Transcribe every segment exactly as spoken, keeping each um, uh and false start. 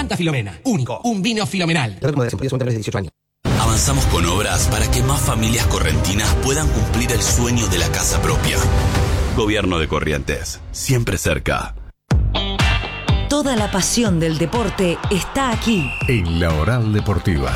Punta Filomena. Único. Un vino filomenal. Avanzamos con obras para que más familias correntinas puedan cumplir el sueño de la casa propia. Gobierno de Corrientes. Siempre cerca. Toda la pasión del deporte está aquí. En La Oral Deportiva.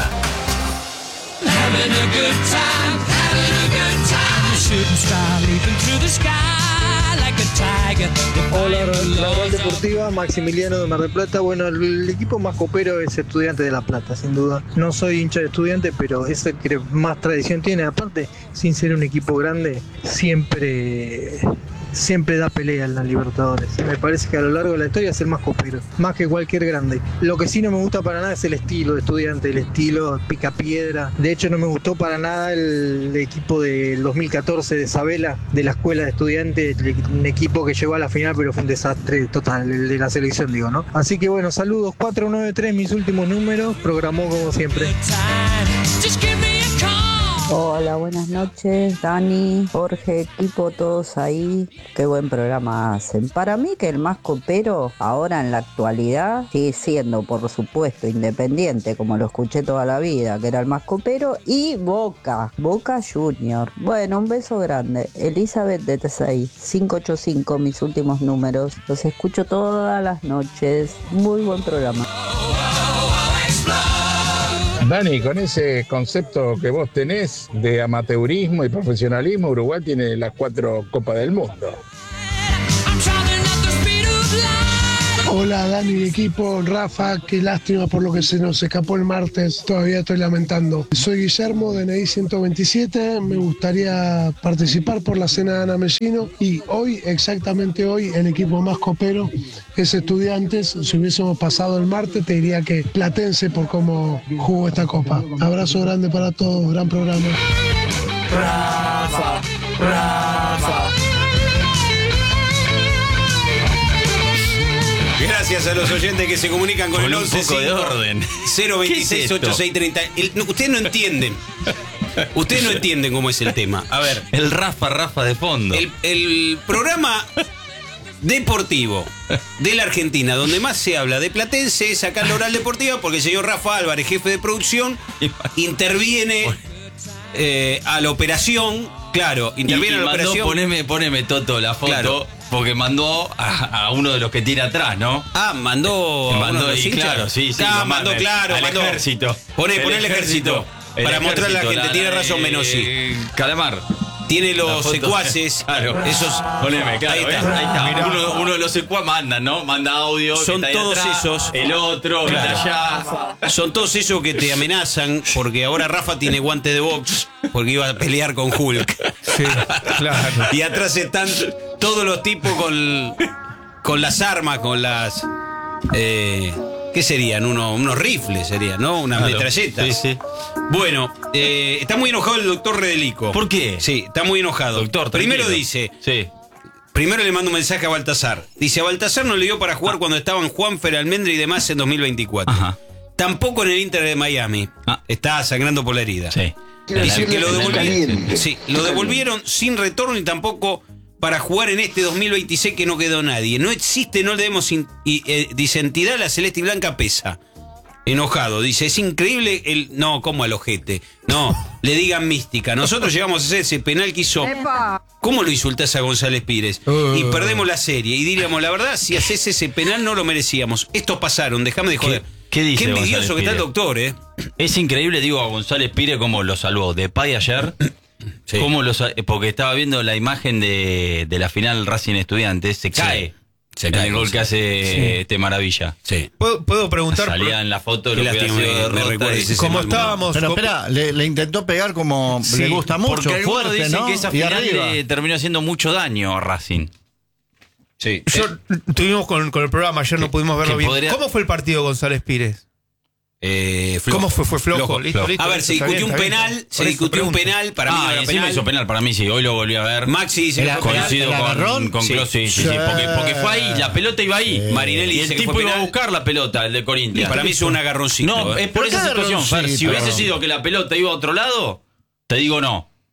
Hola, La Oral Deportiva, Maximiliano de Mar del Plata. Bueno, el equipo más copero es Estudiante de La Plata, sin duda. No soy hincha de Estudiante, pero es el que más tradición tiene. Aparte, sin ser un equipo grande, siempre... siempre da pelea en las Libertadores. Me parece que a lo largo de la historia es el más copero, más que cualquier grande. Lo que sí no me gusta para nada es el estilo de Estudiante, el estilo picapiedra. De hecho, no me gustó para nada el, el equipo del dos mil catorce de Sabela, de la escuela de Estudiantes, un equipo que llegó a la final, pero fue un desastre total, el de la selección, digo, ¿no? Así que bueno, saludos, cuatro nueve tres, mis últimos números, programó como siempre. Hola, buenas noches, Dani, Jorge, equipo, todos ahí. Qué buen programa hacen. Para mí que el más copero ahora en la actualidad sigue siendo, por supuesto, Independiente, como lo escuché toda la vida, que era el más copero, y Boca, Boca Junior. Bueno, un beso grande. Elizabeth de Tesay, cinco ocho cinco, mis últimos números. Los escucho todas las noches. Muy buen programa. Dani, con ese concepto que vos tenés de amateurismo y profesionalismo, Uruguay tiene las cuatro Copas del Mundo. Hola Dani y equipo, Rafa, qué lástima por lo que se nos escapó el martes, todavía estoy lamentando. Soy Guillermo, D N I ciento veintisiete, me gustaría participar por la cena de Ana Mellino y hoy, exactamente hoy, el equipo más copero es Estudiantes. Si hubiésemos pasado el martes te diría que Platense por cómo jugó esta copa. Abrazo grande para todos, gran programa. Rafa, Rafa. Gracias a los oyentes que se comunican con, con el once cinco cero veintiséis ochenta y seis treinta. Ustedes no entienden. Ustedes no entienden cómo es el tema. A ver. El Rafa, Rafa de fondo. El, el programa deportivo de la Argentina donde más se habla de Platense es acá en La Oral Deportiva, porque el señor Rafa Álvarez, jefe de producción, interviene eh, a la operación. Claro, interviene y, y a la mandó, operación. Poneme, poneme Toto la foto. Claro. Porque mandó a, a uno de los que tiene atrás, ¿no? Ah, mandó. Mandó, y claro, sí, sí. Ah, mandó, manda, claro, al mandó. ejército. Poné, poné el ejército. El para mostrarle a la gente, la, tiene razón Menossi. Eh, Calamar. Tiene los secuaces. Claro. Esos. Poneme, claro. Ahí está. Ahí está. Uno, uno de los secuaces manda, ¿no? Manda audio. Son que está todos atrás, esos. El otro, claro. Allá. Son todos esos que te amenazan. Porque ahora Rafa tiene guante de box. Porque iba a pelear con Hulk. Sí, claro. Y atrás están todos los tipos con, con las armas, con las. Eh, ¿Qué serían? Uno, unos rifles serían, ¿no? Unas claro. metralletas. Sí, sí. Bueno, eh, está muy enojado el doctor Redelico. ¿Por qué? Sí, está muy enojado. Doctor, primero tranquilo. dice. Sí. Primero le mando un mensaje a Baltasar. Dice: a Baltasar no le dio para jugar ah. cuando estaban Juanfer, Almendra y demás en dos mil veinticuatro. Ajá. Tampoco en el Inter de Miami. Ah. Está sangrando por la herida. Sí. Dice que lo devolvieron. Sí, lo devolvieron sin retorno y tampoco para jugar en este dos mil veintiséis que no quedó nadie. No existe, no le demos in, y, eh, dice, entidad, la celeste y blanca pesa. Enojado, dice, es increíble el. No, como al ojete. No, le digan mística. Nosotros llegamos a hacer ese penal que hizo. ¿Cómo lo insultás a González Pires? Uh, y perdemos la serie. Y diríamos, la verdad, si haces ese penal no lo merecíamos. Estos pasaron, déjame de joder. ¿Qué, qué dice Qué envidioso González que está el Pires? doctor, ¿eh? Es increíble, digo, a González Pires como lo salvó Depay ayer. Sí. Cómo lo, porque estaba viendo la imagen de, de la final Racing Estudiantes. Se cae. Sí. Se cae el gol que hace sí. este Maravilla. Sí. ¿Puedo, puedo preguntar? Salía en la foto de lo que me, me recuerda y como estábamos. Pero espera, le, le intentó pegar como sí, le gusta mucho. Porque algunos fuerte, dicen ¿no? que esa y final arriba. le terminó haciendo mucho daño a Racing. Sí. Yo, eh. Tuvimos con, con el programa, ayer no pudimos verlo bien. Podría... ¿Cómo fue el partido González Pires? Eh, ¿Cómo fue? ¿Fue flojo? flojo, listo, flojo. listo, A ver, listo, se discutió un penal, bien, se discutió un penal, para ah, mí no era penal. hizo penal, para mí sí, hoy lo volví a ver. Maxi dice que coincido con, con sí. Clos, sí, sí, sí, porque, porque fue ahí, la pelota iba ahí. Sí. Marinelli y el dice tipo que fue iba penal. a buscar la pelota, el de Corinthians. Para mí es un agarroncito. No, ¿eh? es por esa situación, Fer, si hubiese sido que la pelota iba a otro lado, te digo no.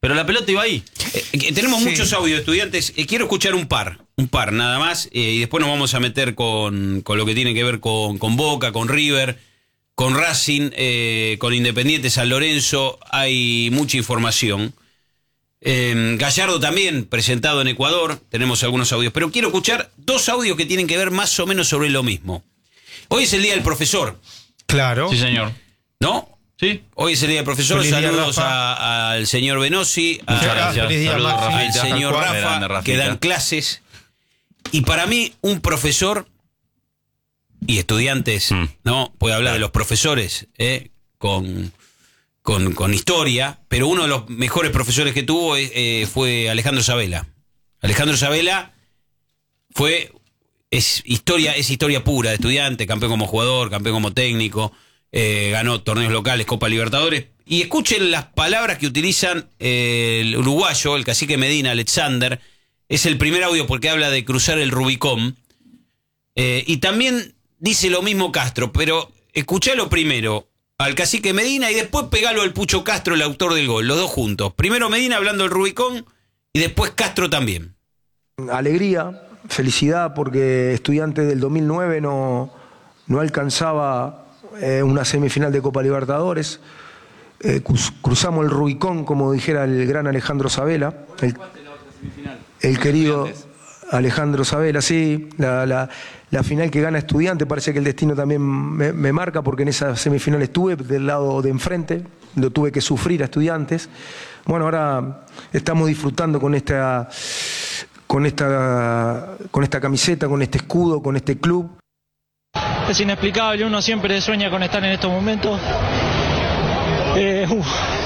Pero la pelota iba ahí. Eh, tenemos sí. muchos audios de estudiantes. Eh, quiero escuchar un par, un par nada más. Eh, y después nos vamos a meter con, con lo que tiene que ver con, con Boca, con River, con Racing, eh, con Independiente San Lorenzo. Hay mucha información. Eh, Gallardo también, presentado en Ecuador. Tenemos algunos audios. Pero quiero escuchar dos audios que tienen que ver más o menos sobre lo mismo. Hoy es el Día del Profesor. Claro. Sí, señor. ¿No? Sí. Hoy es el Día del Profesor. Feliz Saludos día, a, al señor Benossi, a, gracias. Día, Saludos, al Rafita, señor Rafa, Rafita. que dan clases. Y para mí, un profesor y estudiantes, mm. ¿no? Puede hablar de los profesores, ¿eh? Con, con, con historia, pero uno de los mejores profesores que tuvo eh, fue Alejandro Sabela. Alejandro Sabela fue, es historia, es historia pura de estudiante, campeón como jugador, campeón como técnico. Eh, ganó torneos locales, Copa Libertadores. Y escuchen las palabras que utilizan eh, el uruguayo, el cacique Medina, Alexander. Es el primer audio porque habla de cruzar el Rubicón. Eh, y también dice lo mismo Castro, pero escuchalo primero al cacique Medina y después pegalo al Pucho Castro, el autor del gol, los dos juntos. Primero Medina hablando del Rubicón y después Castro también. Alegría, felicidad, porque Estudiantes del dos mil nueve no, no alcanzaba Eh, una semifinal de Copa Libertadores. Eh, cruzamos el Rubicón, como dijera el gran Alejandro Sabela, el, el querido Alejandro Sabela, sí, la, la, la final que gana Estudiante, parece que el destino también me, me marca, porque en esa semifinal estuve del lado de enfrente, lo tuve que sufrir a Estudiantes. Bueno, ahora estamos disfrutando con esta, con esta, con esta camiseta, con este escudo, con este club. Es inexplicable, uno siempre sueña con estar en estos momentos. Eh, uh.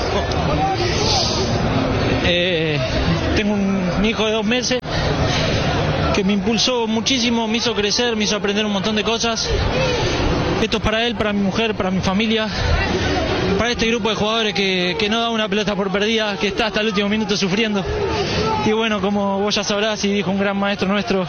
eh, tengo un, un hijo de dos meses que me impulsó muchísimo, me hizo crecer, me hizo aprender un montón de cosas. Esto es para él, para mi mujer, para mi familia, para este grupo de jugadores que, que no da una pelota por perdida, que está hasta el último minuto sufriendo. Y bueno, como vos ya sabrás y dijo un gran maestro nuestro,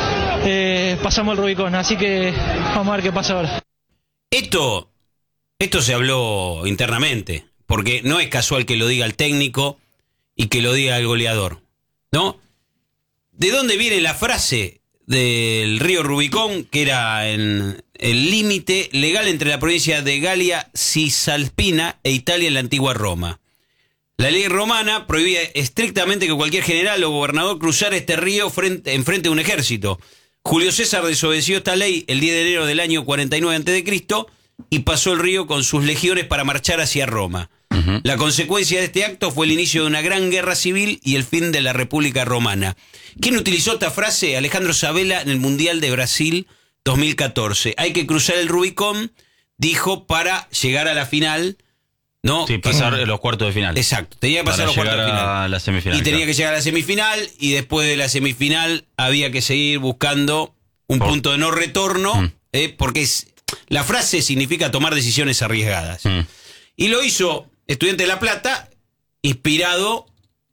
Eh, pasamos el Rubicón, así que vamos a ver qué pasa ahora. Esto, esto se habló internamente, porque no es casual que lo diga el técnico y que lo diga el goleador, ¿no? ¿De dónde viene la frase del río Rubicón, que era en el límite legal entre la provincia de Galia Cisalpina e Italia en la antigua Roma? La ley romana prohibía estrictamente que cualquier general o gobernador cruzara este río frente, en frente de un ejército. Julio César desobedeció esta ley el diez de enero del año cuarenta y nueve antes de Cristo y pasó el río con sus legiones para marchar hacia Roma. Uh-huh. La consecuencia de este acto fue el inicio de una gran guerra civil y el fin de la República Romana. ¿Quién utilizó esta frase? Alejandro Sabela en el Mundial de Brasil dos mil catorce. Hay que cruzar el Rubicón, dijo, para llegar a la final. ¿No? Sí, pasar que, los cuartos de final. Exacto, tenía que pasar los cuartos de final. A la semifinal, y tenía claro. que llegar a la semifinal, y después de la semifinal había que seguir buscando un Por... punto de no retorno, mm. eh, porque es, la frase significa tomar decisiones arriesgadas. Mm. Y lo hizo Estudiante de La Plata, inspirado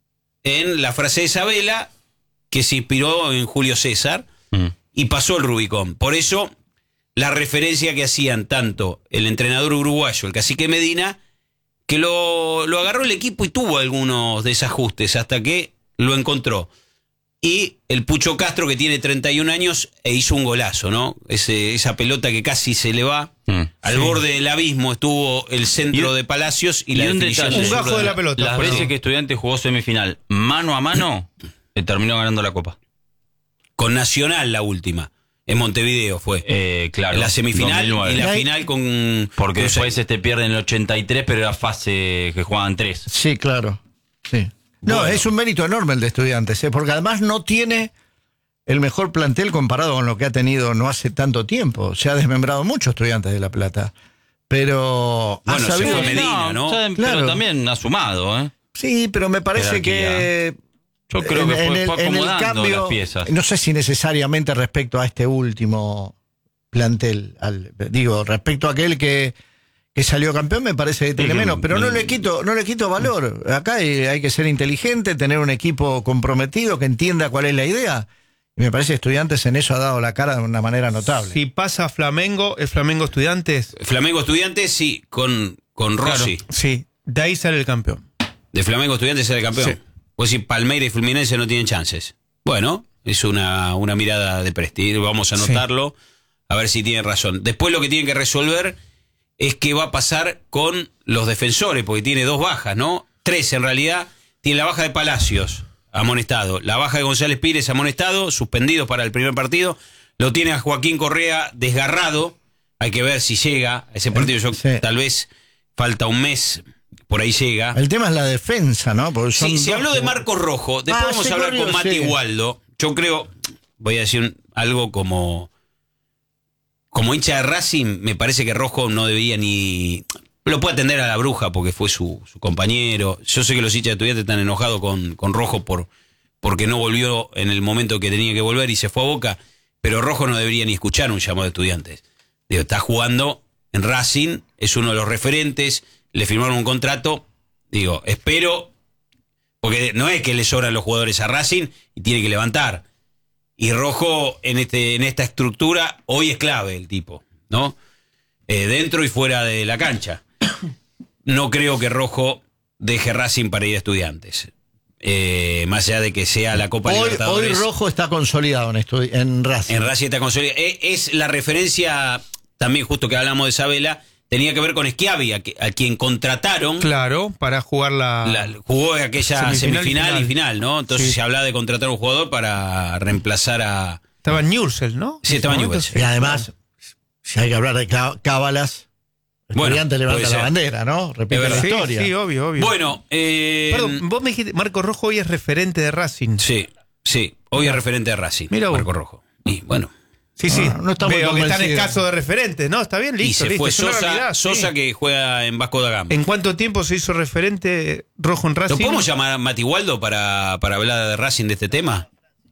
en la frase de Sabela, que se inspiró en Julio César, mm. y pasó el Rubicón. Por eso, la referencia que hacían tanto el entrenador uruguayo, el cacique Medina, que lo, lo agarró el equipo y tuvo algunos desajustes hasta que lo encontró. Y el Pucho Castro, que tiene treinta y un años e hizo un golazo, ¿no? Ese, esa pelota que casi se le va mm, al sí. borde del abismo, estuvo el centro y, de Palacios y, y la un definición detalle, un gajo de la pelota. Las veces que Estudiantes jugó semifinal mano a mano, terminó ganando la Copa. Con Nacional la última. En Montevideo fue. Eh, claro. La semifinal dos mil nueve. Y la Ahí, final con... Porque con después este pierde en el ochenta y tres, pero era fase que jugaban tres. Sí, claro. Sí. No, bueno. Es un mérito enorme el de Estudiantes, ¿eh? Porque además no tiene el mejor plantel comparado con lo que ha tenido no hace tanto tiempo. Se ha desmembrado mucho Estudiantes de La Plata. Pero... Bueno, ha sabido... se fue Medina, ¿no? O sea, claro. Pero también ha sumado, ¿eh? Sí, pero me parece que... Yo creo en, que fue, en el, fue acomodando en el cambio, las piezas. No sé si necesariamente respecto a este último plantel, al, digo, respecto a aquel que, que salió campeón, me parece que tiene menos, pero no le quito, no le quito valor. Acá hay, hay que ser inteligente, tener un equipo comprometido que entienda cuál es la idea. Y me parece que Estudiantes en eso ha dado la cara de una manera notable. Si pasa Flamengo, ¿es Flamengo Estudiantes? Flamengo Estudiantes, sí, con, con Rossi. Claro, sí, de ahí sale el campeón. De Flamengo Estudiantes ser el campeón. Sí. Pues si Palmeiras y Fluminense no tienen chances. Bueno, es una, una mirada de Presti. Vamos a anotarlo, sí. A ver si tiene razón. Después lo que tienen que resolver es qué va a pasar con los defensores, porque tiene dos bajas, ¿no? Tres en realidad. Tiene la baja de Palacios, amonestado. La baja de González Pires, amonestado, suspendido para el primer partido. Lo tiene a Joaquín Correa desgarrado. Hay que ver si llega a ese partido. Yo, sí. Tal vez falta un mes, por ahí llega. El tema es la defensa, ¿no? Porque son sí, se dos... habló de Marcos Rojo. Después ah, vamos a hablar con sí. Mati Waldo. Yo creo, voy a decir algo como... Como hincha de Racing, me parece que Rojo no debía ni... Lo puede atender a la bruja porque fue su, su compañero. Yo sé que los hinchas de Estudiantes están enojados con, con Rojo por, porque no volvió en el momento que tenía que volver y se fue a Boca. Pero Rojo no debería ni escuchar un llamado de Estudiantes. Digo, está jugando en Racing, es uno de los referentes, le firmaron un contrato. Digo, espero, porque no es que le sobran los jugadores a Racing y tiene que levantar. Y Rojo en este en esta estructura hoy es clave el tipo, ¿no? Eh, dentro y fuera de la cancha. No creo que Rojo deje Racing para ir a Estudiantes. Eh, más allá de que sea la Copa hoy, Libertadores. Hoy Rojo está consolidado en, estu- en Racing. En Racing está consolidado. Es, es la referencia, también justo que hablamos de Sabela, tenía que ver con Schiavi, a, que, a quien contrataron. Claro, para jugar la... la jugó aquella semifinal, semifinal y, final. y final, ¿no? Entonces sí. Se hablaba de contratar a un jugador para reemplazar a... Estaba en Newell's, ¿no? Sí, estaba en Newell's. Y además, si hay que hablar de cábalas... El bueno, estudiante levanta la bandera, ¿no? Repite la sí, historia. Sí, obvio, obvio. Bueno, eh... Perdón, vos me dijiste, Marco Rojo hoy es referente de Racing. Sí, sí, hoy es referente de Racing. Mira vos. Marco Rojo. Y bueno. Sí, sí, no, no estamos veo que están escasos de referentes, ¿no? Está bien, listo. Y se listo. fue Es Sosa, realidad, Sosa sí. Que juega en Vasco da Gama. ¿En cuánto tiempo se hizo referente Rojo en Racing? ¿Lo podemos llamar a Mati Waldo para, para hablar de Racing de este tema?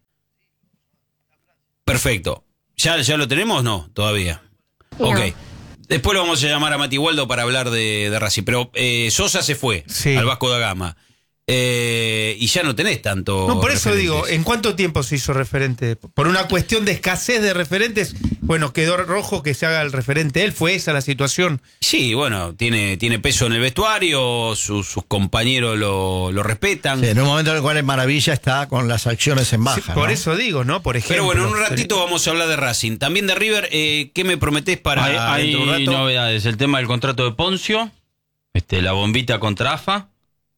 Perfecto. ¿Ya, ya lo tenemos? No, todavía. No. Ok. Después lo vamos a llamar a Mati Waldo para hablar de, de Racing. Pero eh, Sosa se fue sí. al Vasco da Gama. Eh, y ya no tenés tanto. No, por eso referentes. Digo, ¿en cuánto tiempo se hizo referente? Por una cuestión de escasez de referentes, bueno, quedó Rojo que se haga el referente. Él fue esa la situación. Sí, bueno, tiene, tiene peso en el vestuario, sus, sus compañeros lo, lo respetan. Sí, en un momento en el cual es maravilla está con las acciones en baja. Sí, por ¿no? eso digo, ¿no? Por ejemplo. Pero bueno, en un ratito vamos a hablar de Racing. También de River, eh, ¿qué me prometés para hay, dentro de un rato? Hay novedades. El tema del contrato de Poncio, este, la bombita contra A F A.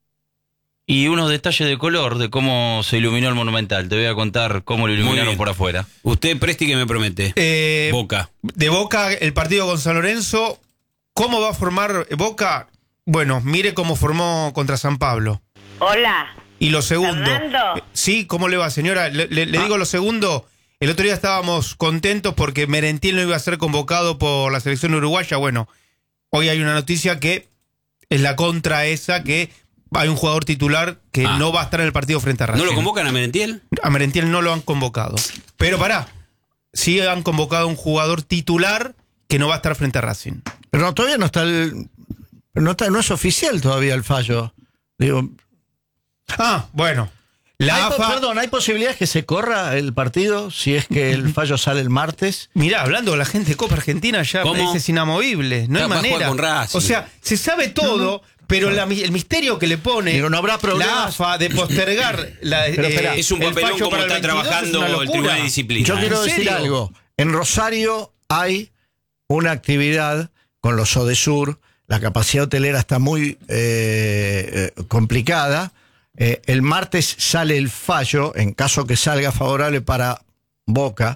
Y unos detalles de color de cómo se iluminó el Monumental. Te voy a contar cómo lo iluminaron por afuera. Usted, Presti, ¿qué me promete? Eh, Boca. De Boca, el partido con San Lorenzo. ¿Cómo va a formar Boca? Bueno, mire cómo formó contra San Pablo. Hola. Y lo segundo. Fernando. Sí, ¿cómo le va, señora? Le, le, le ah. digo lo segundo. El otro día estábamos contentos porque Merentiel no iba a ser convocado por la selección uruguaya. Bueno, hoy hay una noticia que es la contra esa que... Hay un jugador titular que ah. no va a estar en el partido frente a Racing. ¿No lo convocan a Merentiel? A Merentiel no lo han convocado. Pero pará, sí han convocado a un jugador titular que no va a estar frente a Racing. Pero no, todavía no está el... No, está, no es oficial todavía el fallo. Digo... Ah, bueno. La hay, A F A... Perdón, ¿hay posibilidades que se corra el partido si es que el fallo sale el martes? Mirá, hablando de la gente de Copa Argentina ya ¿Cómo? Es inamovible. No hay manera. Con Racing. O sea, se sabe todo... No, no. Pero la, el misterio que le pone Digo, no habrá la A F A de postergar la, pero, espera, eh, es un papelón como está trabajando el Tribunal de Disciplina. Yo quiero decir serio? algo. En Rosario hay una actividad con los Odesur. La capacidad hotelera está muy eh, eh, complicada. Eh, el martes sale el fallo, en caso que salga favorable para Boca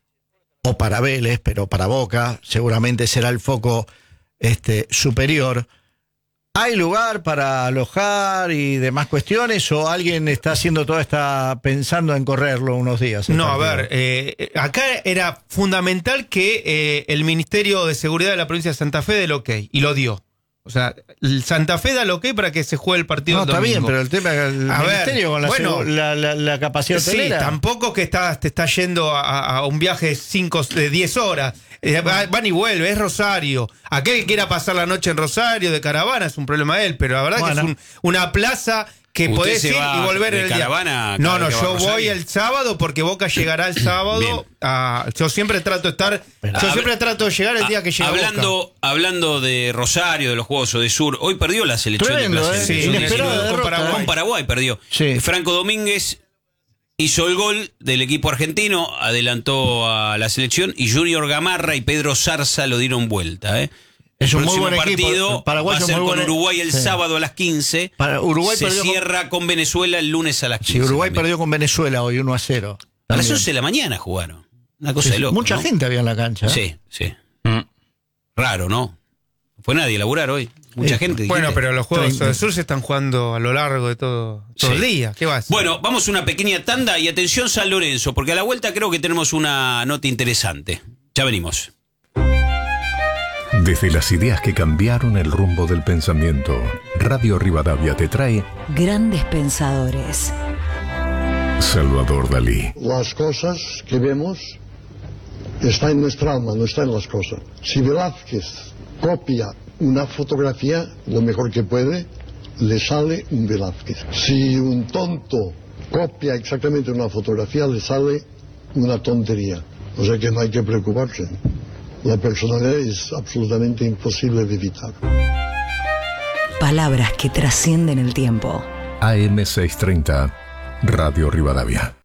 o para Vélez, pero para Boca seguramente será el foco este, superior. ¿Hay lugar para alojar y demás cuestiones o alguien está haciendo toda esta pensando en correrlo unos días? No, a ver, eh, acá era fundamental que eh, el Ministerio de Seguridad de la provincia de Santa Fe dé el ok, y lo dio. O sea, el Santa Fe da el ok para que se juegue el partido. No, el está domingo. bien, pero el tema del a Ministerio ver, con la, bueno, la, la, la capacidad hotelera. Sí, tampoco que está, te está yendo a, a un viaje de cinco, de diez horas. Eh, van y vuelve, es Rosario. Aquel que quiera pasar la noche en Rosario de caravana es un problema de él, pero la verdad bueno. que es un, una plaza que Usted podés se ir va y volver de el día. caravana No, cada no, vez que va yo a Rosario. voy el sábado porque Boca llegará el sábado. A, yo siempre trato de estar. Yo Hab- siempre trato de llegar el día que llega hablando, Boca. hablando de Rosario, de los Juegos de Sur, hoy perdió la selección Tremendo, de ¿eh? clase. Sí, inesperada con, derrota, Paraguay. ¿eh? con Paraguay perdió. Sí. Franco Domínguez hizo el gol del equipo argentino, adelantó a la selección y Junior Gamarra y Pedro Zarza lo dieron vuelta. ¿eh? Es El un muy próximo buen equipo. partido Paraguay va a es ser muy con buen- Uruguay el sí. sábado a las quince. Para Uruguay Se perdió con- cierra con Venezuela el lunes a las quince. Sí, Uruguay también. perdió con Venezuela hoy uno a cero. A las También. once de la mañana jugaron. Una cosa Sí, de sí. loco. Mucha ¿no? gente había en la cancha. ¿eh? Sí, sí. Raro, ¿no? No fue nadie a laburar hoy. Mucha Eh, gente. Bueno, dijiste. pero los Juegos treinta. del Sur se están jugando a lo largo de todo, todo Sí. el día. ¿Qué vas? Bueno, vamos a una pequeña tanda y atención San Lorenzo, porque a la vuelta creo que tenemos una nota interesante. Ya venimos. Desde las ideas que cambiaron el rumbo del pensamiento, Radio Rivadavia te trae Grandes pensadores. Salvador Dalí. Las cosas que vemos están en nuestra alma, no están en las cosas. Si Velázquez copia una fotografía, lo mejor que puede, le sale un Velázquez. Si un tonto copia exactamente una fotografía, le sale una tontería. O sea que no hay que preocuparse. La personalidad es absolutamente imposible de evitar. Palabras que trascienden el tiempo. A M seiscientos treinta, Radio Rivadavia.